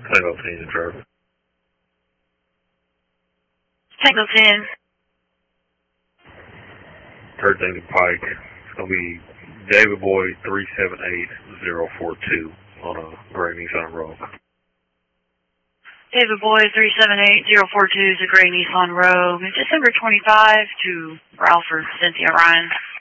Tango 10 in traffic. Tango 10. Third thing to Pike. It's going to be David Boy 378042 on a gray Nissan Rogue. David Boy 378042 is a gray Nissan Rogue. December 25 to Ralph or Cynthia Ryan.